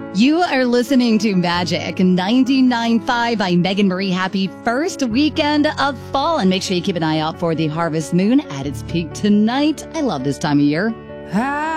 You are listening to Magic 99.5. I'm Megan Marie. Happy first weekend of fall. And make sure you keep an eye out for the harvest moon at its peak tonight. I love this time of year.